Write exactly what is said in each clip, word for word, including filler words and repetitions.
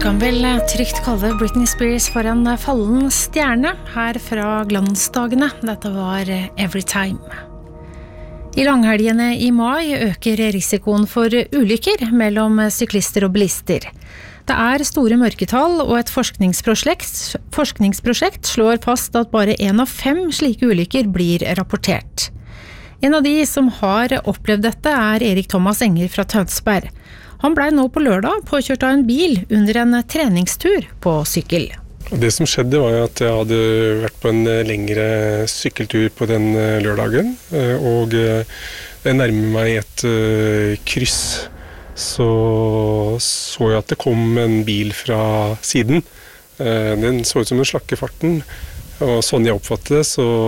kan vel trygt kalle Britney Spears for en fallen stjerne her fra glansdagene. Dette var Every Time. I langhelgene i mai øker risikoen for ulykker mellom syklister og bilister. Det er store mørketall, og et forskningsprosjekt, forskningsprosjekt slår fast at bare en av fem slike ulykker blir rapportert. En av de som har opplevd dette er Erik Thomas Enger fra Tønsberg. Han ble nå på lørdag påkjørt av en bil under en treningstur på sykkel. Det som skjedde var at jeg hadde vært på en lengre sykkeltur på den lørdagen, og jeg nærmer meg et kryss, så så jeg at det kom en bil fra siden. Den så ut som den slakke farten, og sånn jeg oppfattet det, så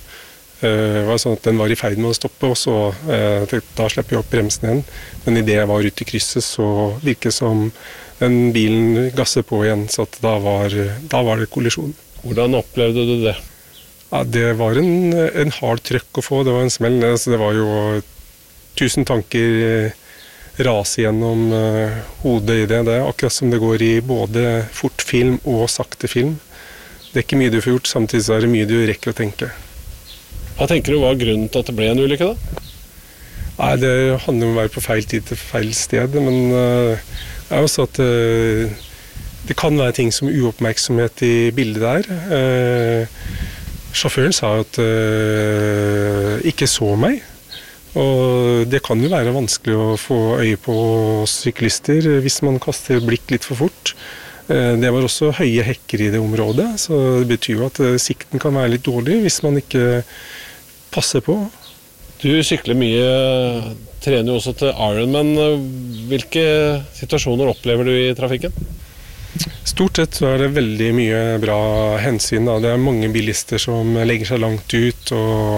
det var sånn at den var i ferd med å stoppe, og så eh, da slipper jeg opp bremsen igjen. Men i det jeg var ute i krysset, så virket det som den bilen gasset på igjen, så at da, var, da var det kollisjon. Hvordan opplevde du det? Ja, det var en, en hard trøkk å få, det var en smell. Så det var jo tusen tanker rase gjennom uh, hodet i det. Det er akkurat som det går i både fortfilm og sakte film. Det er ikke mye du får gjort, samtidig så er det mye du rekker å tenke. Hva tenker du var grunnen til at det ble en ulykke da? Nei, det handler om å være på feil tid til feil sted, men uh, det er også at uh, det kan være ting som uoppmerksomhet i bildet der. Uh, sjåføren sa at uh, ikke så meg, og det kan jo være vanskelig å få øye på syklister hvis man kaster blikk litt for fort. Uh, det var også høye hekker i det området, så det betyr jo at uh, sikten kan være litt dårlig hvis man ikke passer på. Du sykler mye, trener jo også til Ironman. Hvilke situasjoner opplever du i trafikken? Stort sett så er det veldig mye bra hensyn. Da. Det er mange bilister som legger seg langt ut,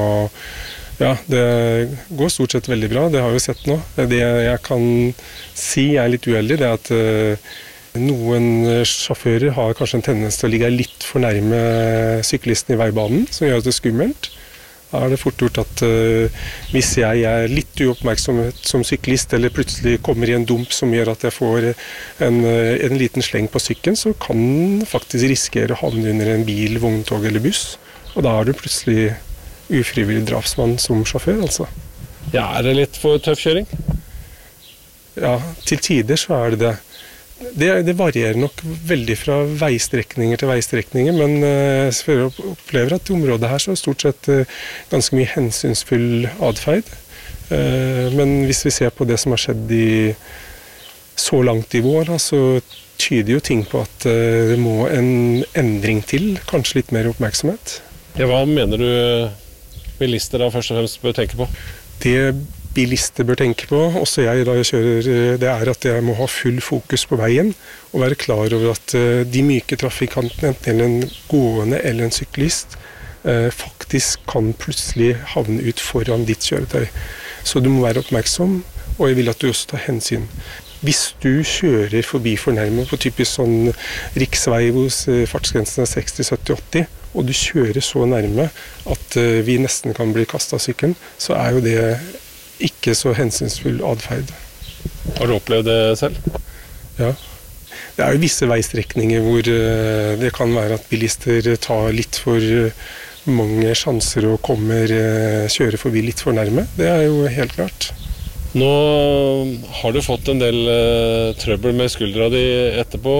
og ja, det går stort sett veldig bra. Det har vi jo sett nå. Det jeg kan si er litt uheldig, det er at uh, noen sjåfører har kanskje en tendens til å ligge litt for nærme syklisten i veibanen, som gjør at det er skummelt. Da er det fort gjort at uh, hvis jeg er litt uoppmerksom som syklist, eller plutselig kommer i en dump som gjør at jeg får en, en liten sleng på sykkelen, så kan faktisk risikere å havne under en bil, vogntog eller buss. Og da er du plutselig ufrivillig drapsmann som sjåfør, altså. Ja, er det litt for tøff kjøring? Ja, til tider så er det det. Det, det varierer nok veldig fra veistrekninger til veistrekninger, men uh, jeg opplever at i området her så er stort sett uh, ganske mye hensynsfull adferd. Uh, men hvis vi ser på det som har skjedd i så langt i vår, da, så tyder jo ting på at uh, det må en endring til, kanskje litt mer oppmerksomhet. Ja, hva mener du bilister da først og fremst bør tenke på? Det bilister bør tenke på, også jeg da jeg kjører, det er at jeg må ha full fokus på veien og være klar over at de myke trafikantene, enten en gående eller en syklist, faktisk kan plutselig havne ut foran ditt kjøretøy. Så du må være oppmerksom, og jeg vil at du også tar hensyn. Hvis du kjører forbi fornærmet på typisk sånn riksvei hvor fartsgrensen er seksti, sytti, åtti, og du kjører så nærme at vi nesten kan bli kastet av sykkelen, så er jo det ikke så hensynsfull adferd. Har du opplevd det selv? Ja. Det er jo visse veistrekninger hvor det kan være at bilister tar litt for mange sjanser og kommer, kjører forbi litt for nærme. Det er jo helt klart. Nå har du fått en del uh, trøbbel med skuldra di etterpå.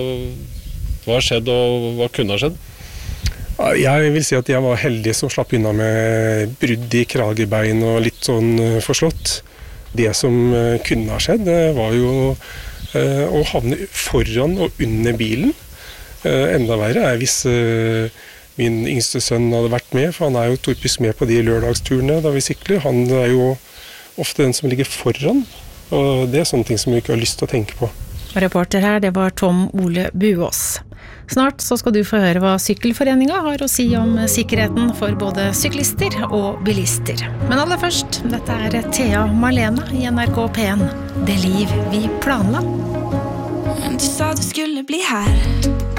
Hva har skjedd, og hva kunne ha skjedd? Jeg vil si at jeg var heldig som slapp unna med brudd i kragebein og litt sånn forslått. Det som kunne ha skjedd, det var jo å havne foran og under bilen. Enda verre er hvis min yngste sønn hadde vært med, for han er jo typisk med på de lørdagsturene da vi sykler. Han er jo ofte den som ligger foran, og det er sånne ting som vi ikke har lyst til å tenke på. Reporter her, det var Tom Ole Buås. Snart så skal du få høre hva Sykkelforeningen har å si om sikkerheten for både syklister og bilister. Men aller først, dette er Thea Marlene i N R K P en. Det liv vi planla. Du sa du skulle bli her.